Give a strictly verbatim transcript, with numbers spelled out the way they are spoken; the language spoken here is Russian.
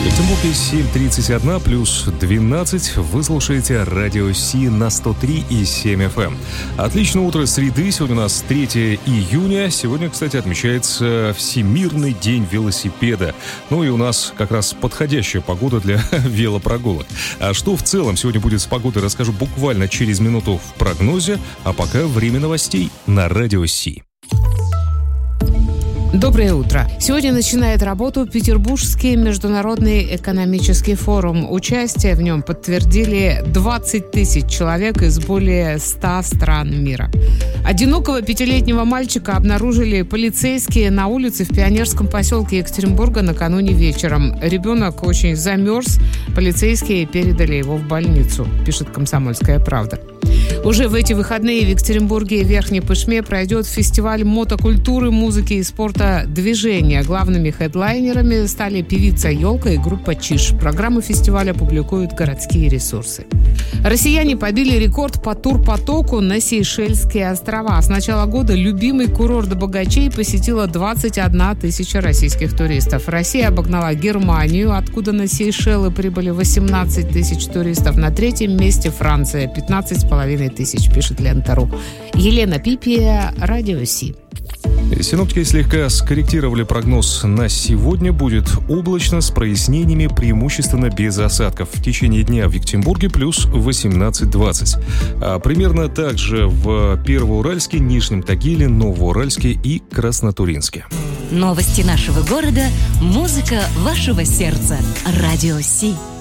Петербурге семь тридцать один плюс двенадцать. Вы слушаете радио Си на сто три и семь эф эм. Отличное утро среды. Сегодня у нас третьего июня. Сегодня, кстати, отмечается Всемирный день велосипеда. Ну и у нас как раз подходящая погода для велопрогулок. А что в целом сегодня будет с погодой, расскажу буквально через минуту в прогнозе. А пока время новостей на радио Си. Доброе утро. Сегодня начинает работу Петербургский международный экономический форум. Участие в нем подтвердили двадцать тысяч человек из более ста стран мира. Одинокого пятилетнего мальчика обнаружили полицейские на улице в пионерском поселке Екатеринбурга накануне вечером. Ребенок очень замерз. Полицейские передали его в больницу, пишет «Комсомольская правда». Уже в эти выходные в Екатеринбурге и Верхней Пышме пройдет фестиваль мотокультуры, музыки и спорта «Движение». Главными хедлайнерами стали певица «Елка» и группа «Чиж». Программу фестиваля публикуют городские ресурсы. Россияне побили рекорд по турпотоку на Сейшельские острова. С начала года любимый курорт богачей посетила двадцать одна тысяча российских туристов. Россия обогнала Германию, откуда на Сейшелы прибыли восемнадцать тысяч туристов. На третьем месте Франция – пятнадцать с половиной тысяч, пишет Лента.ру. Елена Пипия, радио Си. Синоптики слегка скорректировали прогноз на сегодня. Будет облачно с прояснениями, преимущественно без осадков. В течение дня в Екатеринбурге плюс восемнадцать-двадцать. А примерно так же в Первоуральске, Нижнем Тагиле, Новоуральске и Краснотуринске. Новости нашего города, музыка вашего сердца. Радио Си.